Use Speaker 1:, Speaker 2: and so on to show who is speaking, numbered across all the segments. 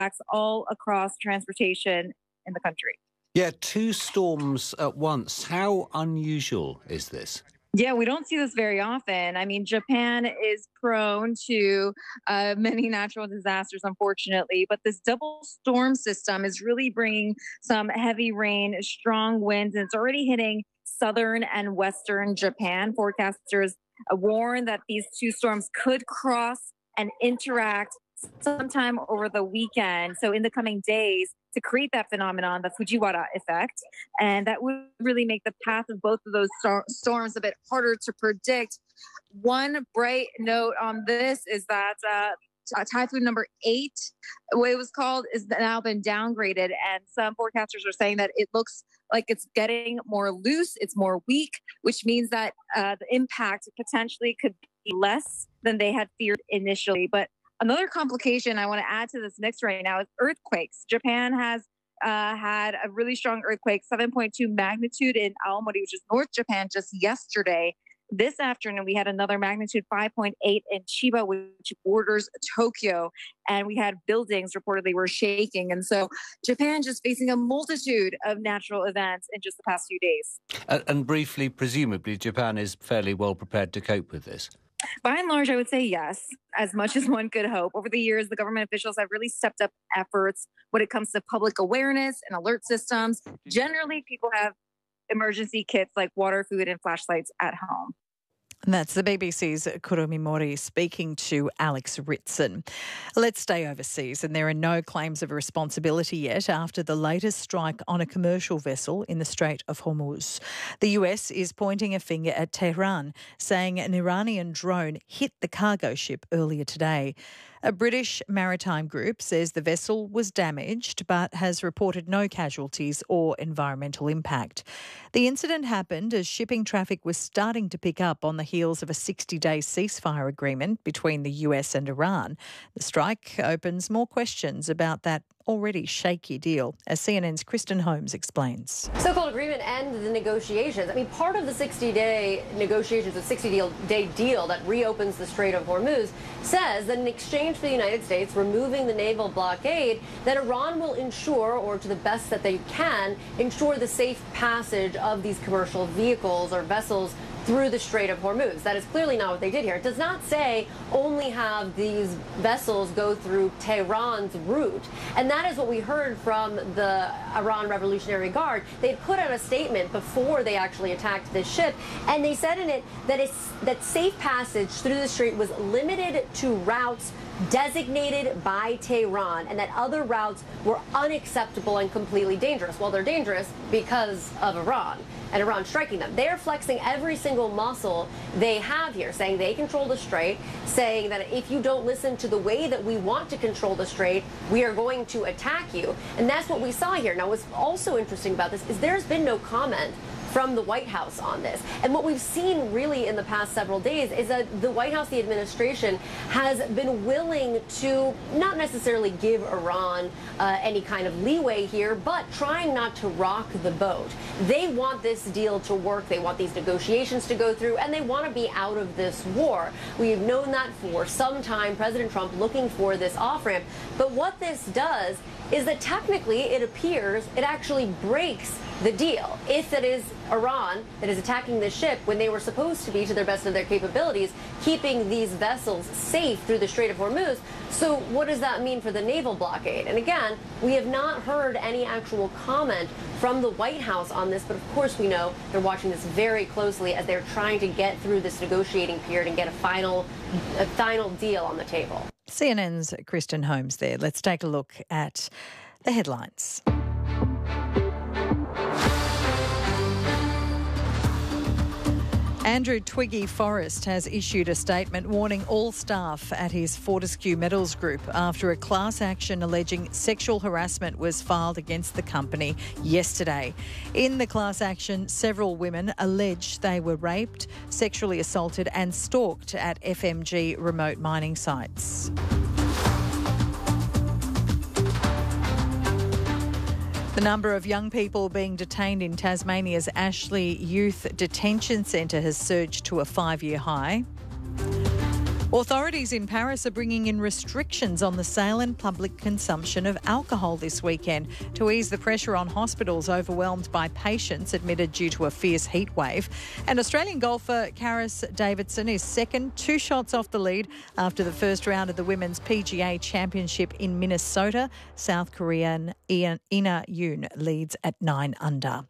Speaker 1: all across transportation in the country.
Speaker 2: Yeah, two storms at once. How unusual is this?
Speaker 1: Yeah, we don't see this very often. I mean, Japan is prone to many natural disasters, unfortunately, but this double storm system is really bringing some heavy rain, strong winds, and it's already hitting southern and western Japan. Forecasters warn that these two storms could cross and interact sometime over the weekend. So in the coming days, to create that phenomenon, the Fujiwara effect. And that would really make the path of both of those storms a bit harder to predict. One bright note on this is that typhoon number 8, the way it was called, is now been downgraded. And some forecasters are saying that it looks like it's getting more loose, it's more weak, which means that the impact potentially could be less than they had feared initially. But another complication I want to add to this mix right now is earthquakes. Japan has had a really strong earthquake, 7.2 magnitude in Aomori, which is North Japan, just yesterday. This afternoon, we had another magnitude 5.8 in Chiba, which borders Tokyo. And we had buildings reportedly were shaking. And so Japan just facing a multitude of natural events in just the past few days.
Speaker 2: And briefly, presumably, Japan is fairly well prepared to cope with this.
Speaker 1: By and large, I would say yes, as much as one could hope. Over the years, the government officials have really stepped up efforts when it comes to public awareness and alert systems. Generally, people have emergency kits like water, food, and flashlights at home.
Speaker 3: And that's the BBC's Kurumi Mori speaking to Alex Ritson. Let's stay overseas, and there are no claims of responsibility yet after the latest strike on a commercial vessel in the Strait of Hormuz. The US is pointing a finger at Tehran, saying an Iranian drone hit the cargo ship earlier today. A British maritime group says the vessel was damaged but has reported no casualties or environmental impact. The incident happened as shipping traffic was starting to pick up on the heels of a 60-day ceasefire agreement between the US and Iran. The strike opens more questions about that already shaky deal, as CNN's Kristen Holmes explains.
Speaker 4: So-called agreement and the negotiations. I mean, part of the 60-day negotiations, the 60-day deal that reopens the Strait of Hormuz, says that in exchange for the United States removing the naval blockade, that Iran will ensure, or to the best that they can, ensure the safe passage of these commercial vehicles or vessels through the Strait of Hormuz. That is clearly not what they did here. It does not say only have these vessels go through Tehran's route. And that is what we heard from the Iran Revolutionary Guard. They put out a statement before they actually attacked this ship, and they said in it that safe passage through the strait was limited to routes designated by Tehran, and that other routes were unacceptable and completely dangerous. Well, they're dangerous because of Iran and Iran striking them. They're flexing every single muscle they have here, saying they control the strait, saying that if you don't listen to the way that we want to control the strait, we are going to attack you. And that's what we saw here. Now, what's also interesting about this is there's been no comment from the White House on this. And what we've seen really in the past several days is that the White House, the administration, has been willing to not necessarily give Iran any kind of leeway here, but trying not to rock the boat. They want this deal to work. They want these negotiations to go through, and they want to be out of this war. We've known that for some time, President Trump looking for this off-ramp. But what this does is that technically it appears it actually breaks the deal. If it is Iran that is attacking this ship when they were supposed to be, to their best of their capabilities, keeping these vessels safe through the Strait of Hormuz. So what does that mean for the naval blockade? And again, we have not heard any actual comment from the White House on this, but of course we know they're watching this very closely as they're trying to get through this negotiating period and get a final deal on the table.
Speaker 3: CNN's Kristen Holmes there. Let's take a look at the headlines. Andrew Twiggy Forrest has issued a statement warning all staff at his Fortescue Metals Group after a class action alleging sexual harassment was filed against the company yesterday. In the class action, several women allege they were raped, sexually assaulted and stalked at FMG remote mining sites. The number of young people being detained in Tasmania's Ashley Youth Detention Centre has surged to a 5-year high. Authorities in Paris are bringing in restrictions on the sale and public consumption of alcohol this weekend to ease the pressure on hospitals overwhelmed by patients admitted due to a fierce heat wave. And Australian golfer Karis Davidson is second, 2 shots off the lead after the first round of the Women's PGA Championship in Minnesota. South Korean Ina Yoon leads at 9 under.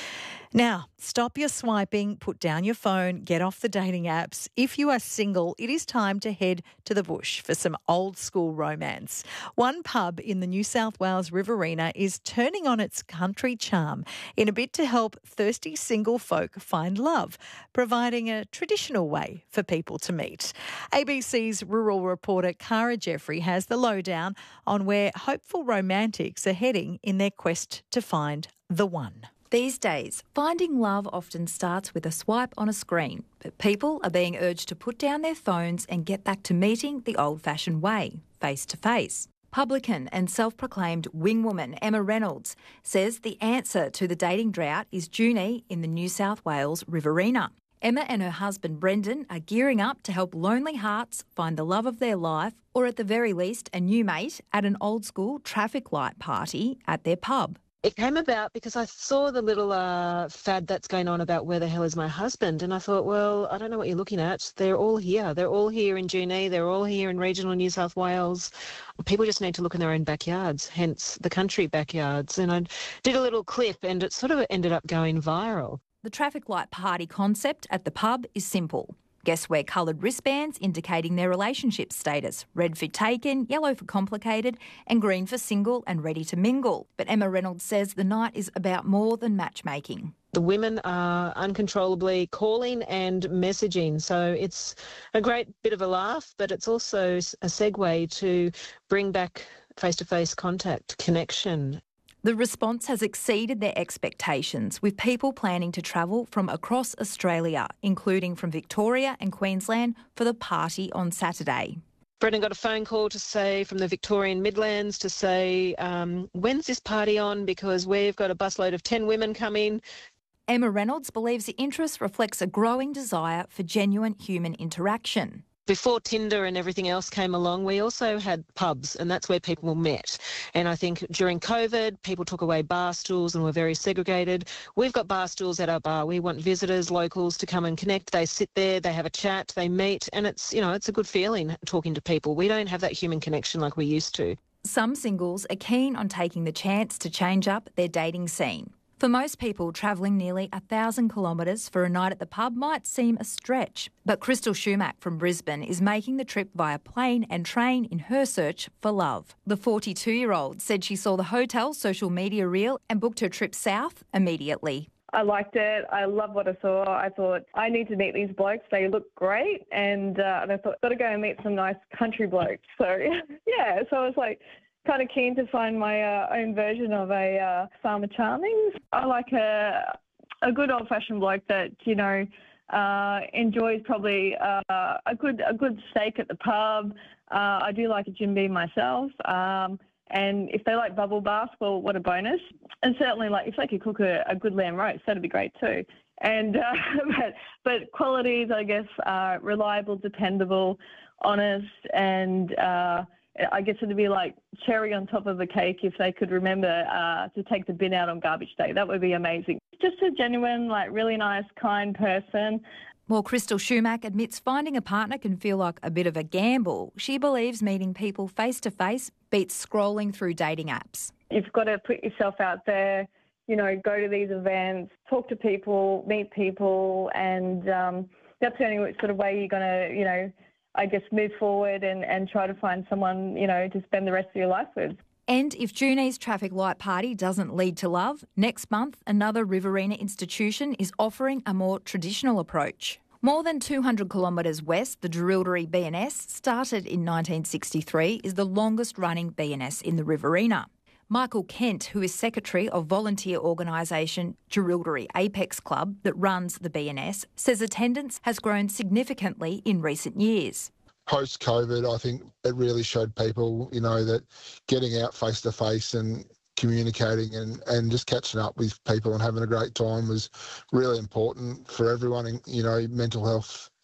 Speaker 3: Now, stop your swiping, put down your phone, get off the dating apps. If you are single, it is time to head to the bush for some old school romance. One pub in the New South Wales Riverina is turning on its country charm in a bid to help thirsty single folk find love, providing a traditional way for people to meet. ABC's rural reporter Cara Jeffrey has the lowdown on where hopeful romantics are heading in their quest to find the one.
Speaker 5: These days, finding love often starts with a swipe on a screen, but people are being urged to put down their phones and get back to meeting the old-fashioned way, face-to-face. Publican and self-proclaimed wingwoman Emma Reynolds says the answer to the dating drought is Junee in the New South Wales Riverina. Emma and her husband Brendan are gearing up to help lonely hearts find the love of their life, or at the very least a new mate, at an old-school traffic light party at their pub.
Speaker 6: It came about because I saw the little fad that's going on about where the hell is my husband, and I thought, well, I don't know what you're looking at. They're all here. They're all here in Junee. They're all here in regional New South Wales. People just need to look in their own backyards, hence the country backyards. And I did a little clip and it sort of ended up going viral.
Speaker 5: The traffic light party concept at the pub is simple. Guests wear coloured wristbands indicating their relationship status. Red for taken, yellow for complicated, and green for single and ready to mingle. But Emma Reynolds says the night is about more than matchmaking.
Speaker 6: The women are uncontrollably calling and messaging, so it's a great bit of a laugh, but it's also a segue to bring back face-to-face contact, connection.
Speaker 5: The response has exceeded their expectations, with people planning to travel from across Australia, including from Victoria and Queensland, for the party on Saturday.
Speaker 6: Brendan got a phone call to say from the Victorian Midlands to say, when's this party on? Because we've got a busload of 10 women coming.
Speaker 5: Emma Reynolds believes the interest reflects a growing desire for genuine human interaction.
Speaker 6: Before Tinder and everything else came along, we also had pubs, and that's where people met. And I think during COVID, people took away bar stools and were very segregated. We've got bar stools at our bar. We want visitors, locals to come and connect. They sit there, they have a chat, they meet, and it's a good feeling talking to people. We don't have that human connection like we used to.
Speaker 5: Some singles are keen on taking the chance to change up their dating scene. For most people, travelling nearly 1,000 kilometres for a night at the pub might seem a stretch. But Crystal Schumack from Brisbane is making the trip via plane and train in her search for love. The 42-year-old said she saw the hotel social media reel and booked her trip south immediately.
Speaker 7: I liked it. I love what I saw. I thought, I need to meet these blokes. They look great. And I thought, got to go and meet some nice country blokes. So, yeah, so I was like, kind of keen to find my own version of a Farmer Charmings. I like a good old-fashioned bloke that, enjoys probably a good steak at the pub. I do like a gym bee myself. And if they like bubble bath, well, what a bonus. And certainly, if they could cook a good lamb roast, that'd be great too. And but qualities, I guess, are reliable, dependable, honest, and I guess it'd be like cherry on top of the cake if they could remember to take the bin out on garbage day. That would be amazing. Just a genuine, really nice, kind person.
Speaker 5: While Crystal Schumack admits finding a partner can feel like a bit of a gamble, she believes meeting people face-to-face beats scrolling through dating apps.
Speaker 7: You've got to put yourself out there, go to these events, talk to people, meet people, and that's the only sort of way you're going to, I guess, move forward and try to find someone, to spend the rest of your life with.
Speaker 5: And if Junee's traffic light party doesn't lead to love, next month another Riverina institution is offering a more traditional approach. More than 200 kilometres west, the Jerilderie BNS, started in 1963, is the longest-running BNS in the Riverina. Michael Kent, who is secretary of volunteer organisation Jerilderie Apex Club that runs the BNS, says attendance has grown significantly in recent years.
Speaker 8: Post-COVID, I think it really showed people, that getting out face-to-face and communicating and just catching up with people and having a great time was really important for everyone. And, mental health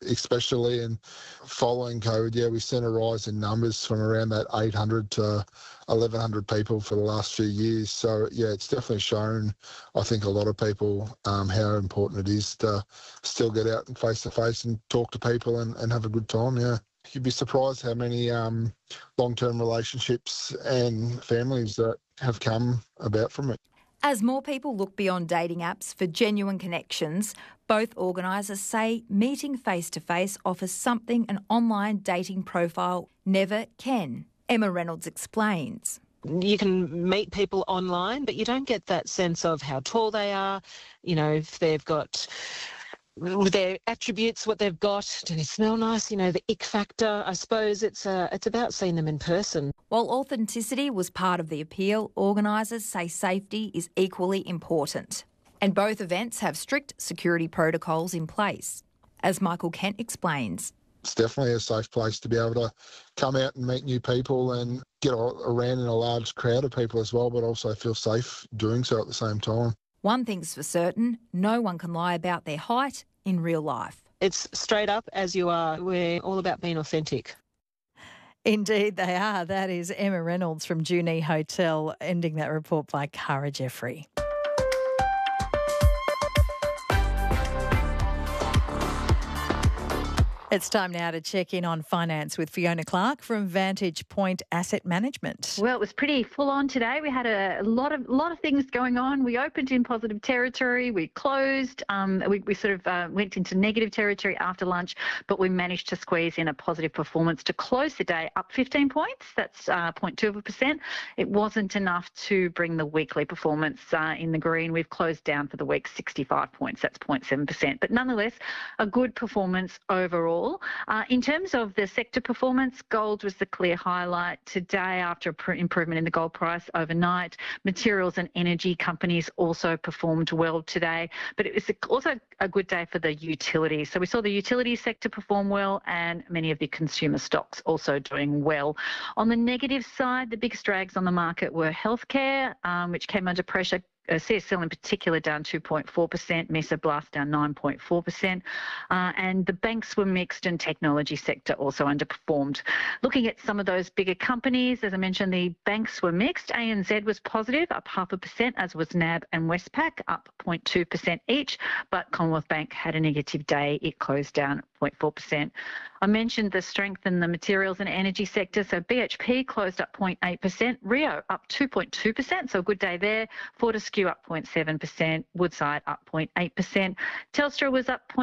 Speaker 8: especially. And following COVID, we've seen a rise in numbers from around that 800 to 1,100 people for the last few years. So, it's definitely shown, I think, a lot of people how important it is to still get out and face-to-face and talk to people and have a good time, You'd be surprised how many long-term relationships and families that have come about from it.
Speaker 5: As more people look beyond dating apps for genuine connections, both organisers say meeting face-to-face offers something an online dating profile never can. Emma Reynolds explains.
Speaker 6: You can meet people online, but you don't get that sense of how tall they are, if they've got their attributes, what they've got, do they smell nice, the ick factor. I suppose it's about seeing them in person.
Speaker 5: While authenticity was part of the appeal, organisers say safety is equally important. And both events have strict security protocols in place. As Michael Kent explains.
Speaker 8: It's definitely a safe place to be able to come out and meet new people and get around in a large crowd of people as well, but also feel safe doing so at the same time.
Speaker 5: One thing's for certain, no one can lie about their height in real life.
Speaker 6: It's straight up as you are. We're all about being authentic.
Speaker 3: Indeed they are. That is Emma Reynolds from Junee Hotel, ending that report by Cara Jeffrey. It's time now to check in on finance with Fiona Clark from Vantage Point Asset Management.
Speaker 9: Well, it was pretty full on today. We had a lot of things going on. We opened in positive territory. We closed. We sort of went into negative territory after lunch, but we managed to squeeze in a positive performance to close the day up 15 points. That's 0.2%. It wasn't enough to bring the weekly performance in the green. We've closed down for the week 65 points. That's 0.7%. But nonetheless, a good performance overall. In terms of the sector performance, gold was the clear highlight today after improvement in the gold price overnight. Materials and energy companies also performed well today, but it was also a good day for the utilities. So we saw the utility sector perform well and many of the consumer stocks also doing well. On the negative side, the biggest drags on the market were healthcare, which came under pressure. CSL in particular down 2.4%, Mesoblast down 9.4%, and the banks were mixed and technology sector also underperformed. Looking at some of those bigger companies, as I mentioned, the banks were mixed. ANZ was positive, up 0.5%, as was NAB and Westpac, up 0.2% each, but Commonwealth Bank had a negative day. It closed down 0.4%. I mentioned the strength in the materials and energy sector, so BHP closed up 0.8%, Rio up 2.2%, so a good day there. Fortescue up 0.7%, Woodside up 0.8%, Telstra was up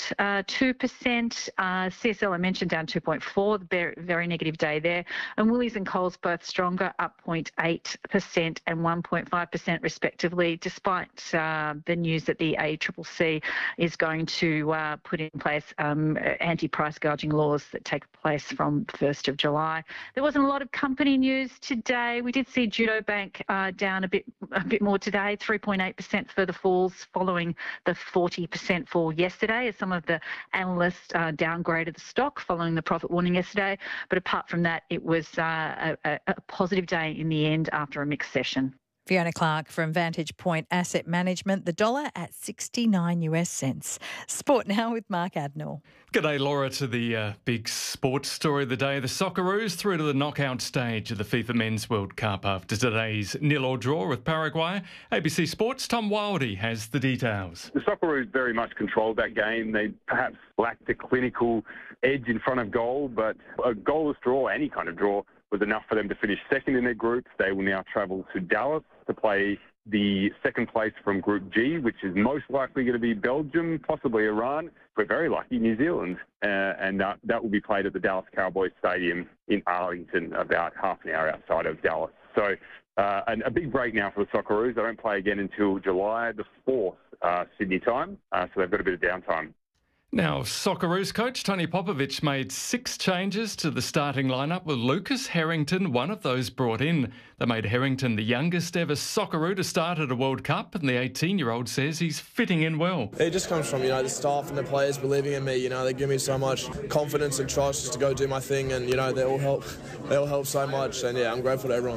Speaker 9: 0.2%, CSL I mentioned down 2.4%, very negative day there, and Woolies and Coles both stronger, up 0.8% and 1.5% respectively, despite the news that the ACCC is going to put in place anti-price gouging laws that take place from 1st of July. There wasn't a lot of company news today. We did see Judo Bank down a bit more today, 3.8% further falls following the 40% fall yesterday, as some of the analysts downgraded the stock following the profit warning yesterday. But apart from that, it was a positive day in the end after a mixed session.
Speaker 3: Fiona Clark from Vantage Point Asset Management, the dollar at 69 US cents. Sport now with Mark Adnall.
Speaker 10: G'day, Laura, to the big sports story of the day. The Socceroos through to the knockout stage of the FIFA Men's World Cup after today's 0-0 draw with Paraguay. ABC Sports' Tom Wildy has the details.
Speaker 11: The Socceroos very much controlled that game. They perhaps lacked a clinical edge in front of goal, but a goalless draw, any kind of draw, was enough for them to finish second in their group. They will now travel to Dallas to play the second place from Group G, which is most likely going to be Belgium, possibly Iran. We're very lucky, New Zealand. And that will be played at the Dallas Cowboys Stadium in Arlington, about half an hour outside of Dallas. So a big break now for the Socceroos. They don't play again until July the 4th, Sydney time. So they've got a bit of downtime.
Speaker 10: Now, Socceroos coach Tony Popovic made 6 changes to the starting lineup, with Lucas Harrington one of those brought in. They made Harrington the youngest ever Socceroo to start at a World Cup, and the 18-year-old says he's fitting in well.
Speaker 12: It just comes from, the staff and the players believing in me. They give me so much confidence and trust just to go do my thing, and, they all help so much, and, I'm grateful to everyone.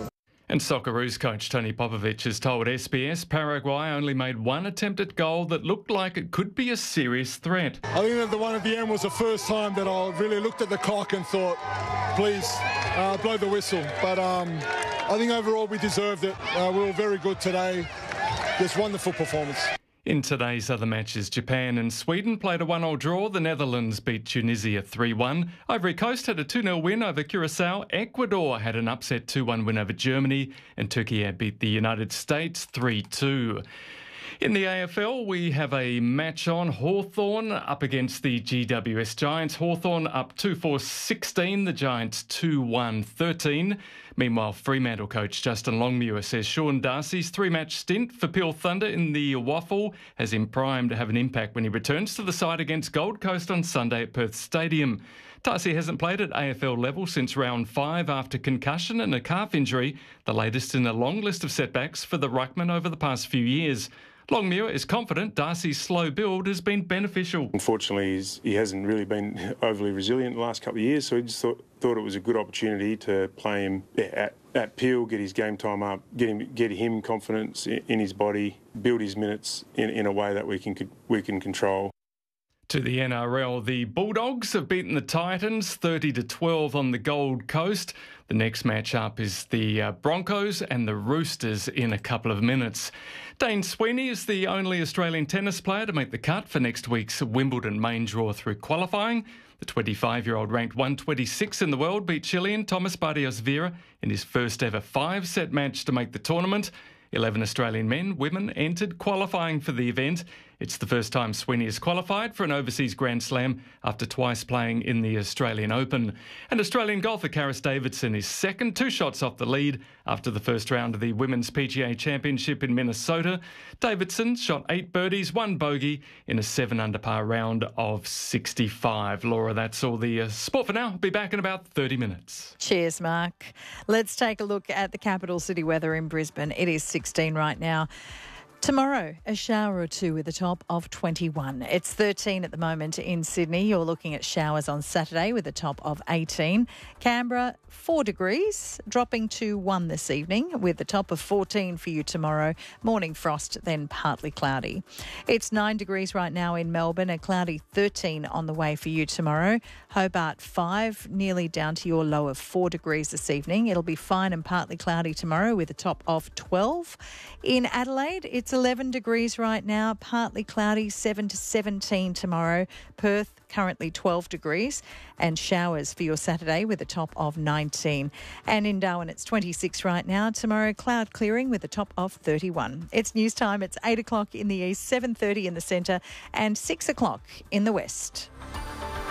Speaker 10: And Socceroos coach Tony Popovic has told SBS Paraguay only made one attempt at goal that looked like it could be a serious threat.
Speaker 13: I think that the one at the end was the first time that I really looked at the clock and thought, please blow the whistle. But I think overall we deserved it. We were very good today. Just wonderful performance.
Speaker 10: In today's other matches, Japan and Sweden played a 1-1 draw. The Netherlands beat Tunisia 3-1. Ivory Coast had a 2-0 win over Curacao. Ecuador had an upset 2-1 win over Germany. And Turkey beat the United States 3-2. In the AFL, we have a match on. Hawthorn up against the GWS Giants. Hawthorn up 2-4-16. The Giants 2-1-13. Meanwhile, Fremantle coach Justin Longmuir says Sean Darcy's 3-match stint for Peel Thunder in the Waffle has him primed to have an impact when he returns to the side against Gold Coast on Sunday at Perth Stadium. Darcy hasn't played at AFL level since round 5 after concussion and a calf injury, the latest in a long list of setbacks for the ruckman over the past few years. Longmuir is confident Darcy's slow build has been beneficial.
Speaker 14: Unfortunately, he hasn't really been overly resilient the last couple of years, so he just thought it was a good opportunity to play him at Peel, get his game time up, get him confidence in his body, build his minutes in a way that we can control.
Speaker 10: To the NRL, the Bulldogs have beaten the Titans 30-12 on the Gold Coast. The next match up is the Broncos and the Roosters in a couple of minutes. Dane Sweeney is the only Australian tennis player to make the cut for next week's Wimbledon main draw through qualifying. The 25-year-old ranked 126 in the world beat Chilean Thomas Barrios Vera in his first ever 5-set match to make the tournament. 11 Australian men, women entered qualifying for the event. It's the first time Sweeney has qualified for an overseas Grand Slam after twice playing in the Australian Open. And Australian golfer Karis Davidson is second, 2 shots off the lead after the first round of the Women's PGA Championship in Minnesota. Davidson shot 8 birdies, 1 bogey in a 7-under par round of 65. Laura, that's all the sport for now. I'll be back in about 30 minutes.
Speaker 3: Cheers, Mark. Let's take a look at the capital city weather in Brisbane. It is 16 right now. Tomorrow, a shower or two with a top of 21. It's 13 at the moment in Sydney. You're looking at showers on Saturday with a top of 18. Canberra, 4 degrees, dropping to 1 this evening with a top of 14 for you tomorrow. Morning frost, then partly cloudy. It's 9 degrees right now in Melbourne, a cloudy 13 on the way for you tomorrow. Hobart, 5, nearly down to your low of 4 degrees this evening. It'll be fine and partly cloudy tomorrow with a top of 12. In Adelaide, it's 11 degrees right now, partly cloudy, 7 to 17 tomorrow. Perth, currently 12 degrees, and showers for your Saturday with a top of 19. And in Darwin, it's 26 right now. Tomorrow, cloud clearing with a top of 31. It's news time. It's 8 o'clock in the east, 7:30 in the centre, and 6 o'clock in the west.